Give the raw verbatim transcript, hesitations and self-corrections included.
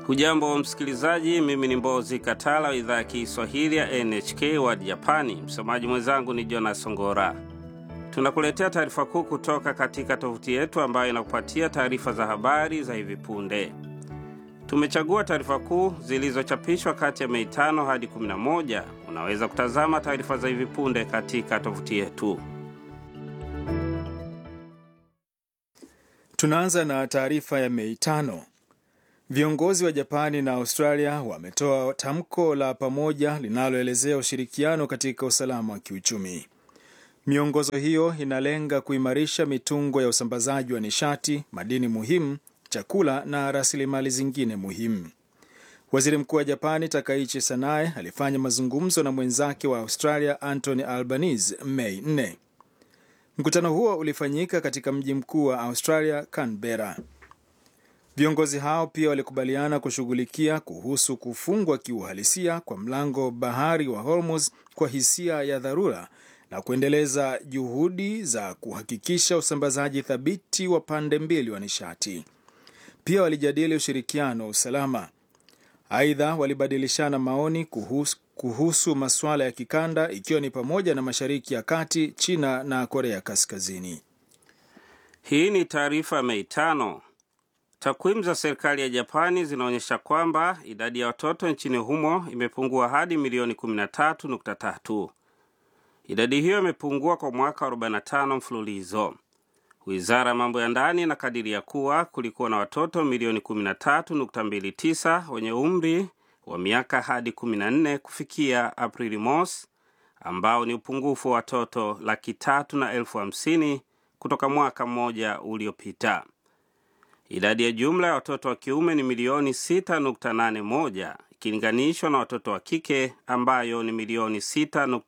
Hujambo msikilizaji, mimi ni Mbozi Katala, idhaa ya Kiswahili ya N H K World Japani. Msomaji mwenzangu ni Jonas Songora. Tunakuletea taarifa kuu kutoka katika tovuti yetu ambayo inakupatia taarifa za habari za hivi punde. Tumechagua taarifa kuu zilizochapishwa kati ya Mei tano hadi kumi na moja. Unaweza kutazama taarifa za hivi punde katika tovuti yetu. Tunaanza na taarifa ya Mei tano. Viongozi wa Japani na Australia wametoa tamko la pamoja linaloelezea ushirikiano katika usalama wa kiuchumi. Miongozo hiyo inalenga kuimarisha mitungo ya usambazaji wa nishati, madini muhimu, chakula na rasilimali zingine muhimu. Waziri Mkuu wa Japani Takaichi Sanae alifanya mazungumzo na mwenzake wa Australia Anthony Albanese Mei nne. Mkutano huo ulifanyika katika mji mkuu wa Australia, Canberra. Viongozi hao pia walikubaliana kushughulikia kuhusu kufungwa kiuhalisia kwa mlango bahari wa Hormuz kwa hisia ya dharura na kuendeleza juhudi za kuhakikisha usambazaji thabiti wa pande mbili wa nishati. Pia walijadili ushirikiano wa usalama. Aidha, walibadilishana maoni kuhusu, kuhusu masuala ya kikanda ikiwa ni pamoja na Mashariki ya Kati, China na Korea Kaskazini. Hii ni taarifa ya Mei tano. Takwimu za serikali ya Japani zinaonyesha kwamba idadi ya watoto nchini humo imepungua hadi milioni kumi na tatu nukta tatu. Idadi hiyo imepungua kwa mwaka arobaini na tano mfululizo. Wizara ya mambo ya ndani inakadiria kuwa kulikuwa na watoto milioni kumi na tatu nukta mbili tisa wenye umri wa miaka hadi kumi na nne kufikia Aprili mosi, ambao ni upungufu wa watoto laki tatu na elfu hamsini kutoka mwaka mmoja uliopita. Idadi ya jumla ya watoto wa kiume ni milioni sita nukta nane moja ikilinganishwa na watoto wa kike ambayo ni milioni sita